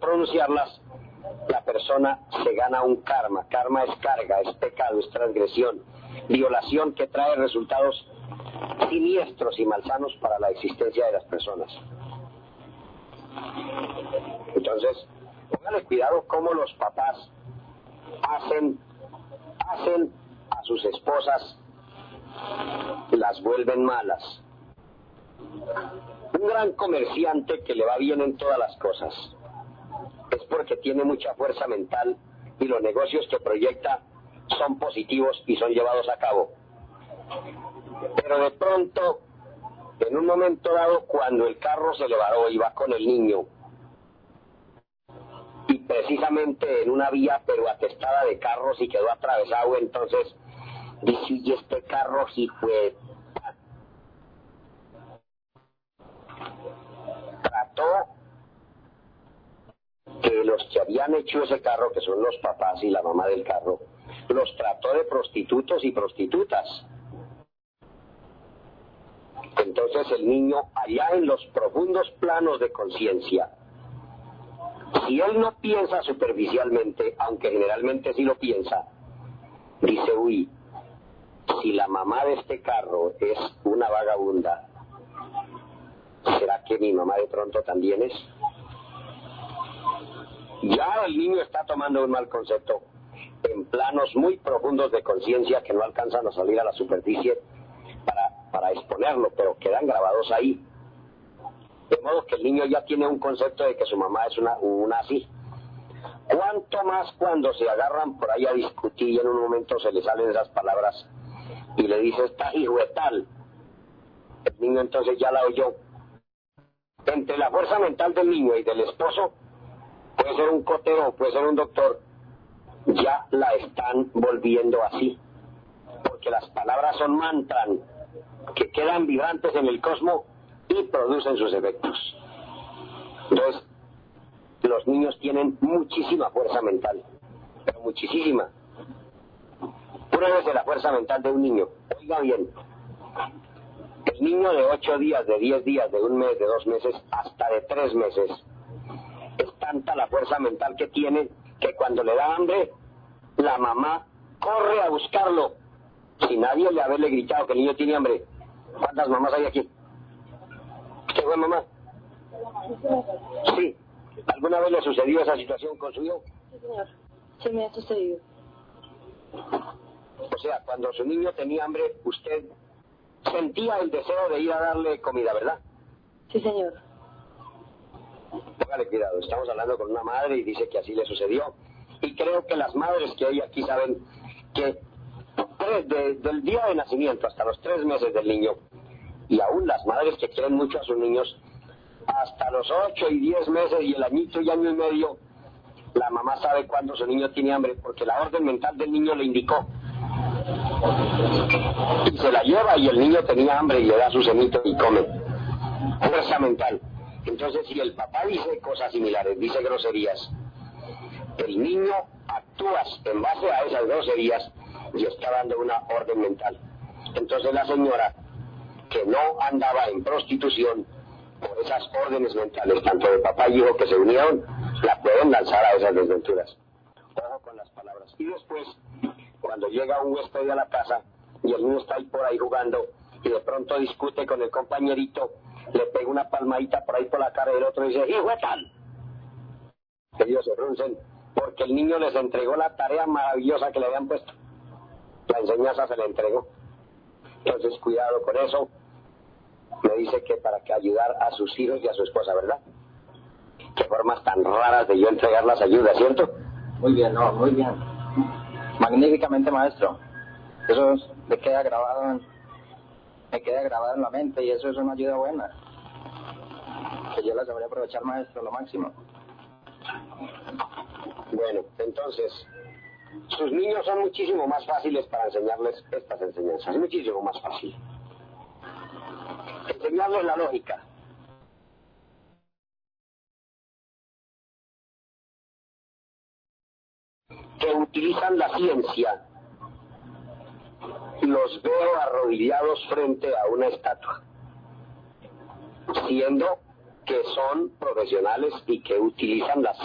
pronunciarlas, la persona se gana un karma. Karma es carga, es pecado, es transgresión, violación que trae resultados siniestros y malsanos para la existencia de las personas. Entonces, póngale cuidado cómo los papás hacen a sus esposas, las vuelven malas. Un gran comerciante que le va bien en todas las cosas es porque tiene mucha fuerza mental y los negocios que proyecta son positivos y son llevados a cabo. Pero de pronto, en un momento dado, cuando el carro se le varó y va con el niño, y precisamente en una vía pero atestada de carros y quedó atravesado, entonces dice, y este carro sí fue... Trató que los que habían hecho ese carro, que son los papás y la mamá del carro, los trató de prostitutos y prostitutas. Entonces el niño, allá en los profundos planos de conciencia, si él no piensa superficialmente, aunque generalmente sí lo piensa, dice, uy, si la mamá de este carro es una vagabunda, ¿será que mi mamá de pronto también es? Ya el niño está tomando un mal concepto en planos muy profundos de conciencia que no alcanzan a salir a la superficie para exponerlo, pero quedan grabados ahí. De modo que el niño ya tiene un concepto de que su mamá es una así. ¿Cuánto más cuando se agarran por ahí a discutir y en un momento se le salen esas palabras y le dice, está hijo de tal? El niño entonces ya la oyó. Entre la fuerza mental del niño y del esposo, puede ser un cotero, puede ser un doctor, ya la están volviendo así. Porque las palabras son mantras que quedan vibrantes en el cosmos y producen sus efectos. Entonces, los niños tienen muchísima fuerza mental, pero muchísima. Pruébese la fuerza mental de un niño. Oiga bien, el niño de 8 días, de 10 días, de 1 mes, de 2 meses, hasta de 3 meses, es tanta la fuerza mental que tiene que cuando le da hambre, la mamá corre a buscarlo, sin nadie le haberle gritado que el niño tiene hambre. ¿Cuántas mamás hay aquí? ¿Qué fue, mamá? Sí. ¿Alguna vez le sucedió esa situación con su hijo? Sí, señor. Sí, me ha sucedido. O sea, cuando su niño tenía hambre, usted sentía el deseo de ir a darle comida, ¿verdad? Sí, señor. Póngale cuidado, estamos hablando con una madre y dice que así le sucedió. Y creo que las madres que hay aquí saben que del día de nacimiento hasta los 3 meses del niño, y aún las madres que quieren mucho a sus niños, hasta los 8 y 10 meses y el añito y año y medio, la mamá sabe cuándo su niño tiene hambre, porque la orden mental del niño le indicó. Y se la lleva y el niño tenía hambre y le da su cenito y come. Fuerza mental. Entonces, si el papá dice cosas similares, dice groserías, el niño actúa en base a esas groserías y está dando una orden mental. Entonces la señora, que no andaba en prostitución, por esas órdenes mentales, tanto de papá y hijo que se unieron, la pueden lanzar a esas desventuras. Ojo con las palabras. Y después, cuando llega un huésped a la casa y el niño está ahí por ahí jugando y de pronto discute con el compañerito, le pega una palmadita por ahí por la cara y el otro dice, ¡hijo de tal! Ellos se fruncen porque el niño les entregó la tarea maravillosa que le habían puesto. La enseñanza se le entregó. Entonces, cuidado con eso. Me dice que para que ayudar a sus hijos y a su esposa, ¿verdad? Qué formas tan raras de yo entregar las ayudas, ¿cierto? Muy bien, no, muy bien. Magníficamente, maestro. Eso me queda grabado en la mente y eso es una ayuda buena. Que yo la sabré aprovechar, maestro, lo máximo. Bueno, entonces, sus niños son muchísimo más fáciles para enseñarles estas enseñanzas, muchísimo más fácil. Enseñarles la lógica. Que utilizan la ciencia. Los veo arrodillados frente a una estatua, siendo que son profesionales y que utilizan la ciencia.